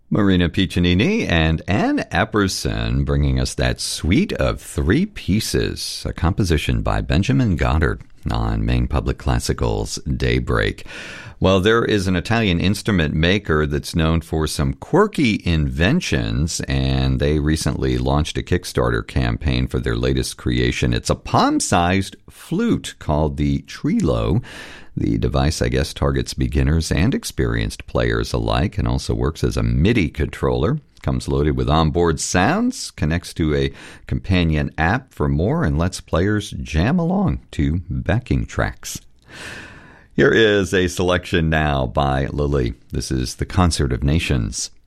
Marina Piccinini and Ann Epperson bringing us that suite of three pieces, a composition by Benjamin Goddard on Maine Public Classical's Daybreak. Well, there is an Italian instrument maker that's known for some quirky inventions, and they recently launched a Kickstarter campaign for their latest creation. It's a palm-sized flute called the Trilo. The device, I guess, targets beginners and experienced players alike and also works as a MIDI controller. Comes loaded with onboard sounds, connects to a companion app for more, and lets players jam along to backing tracks. Here is a selection now by Lily. This is The Concert of Nations.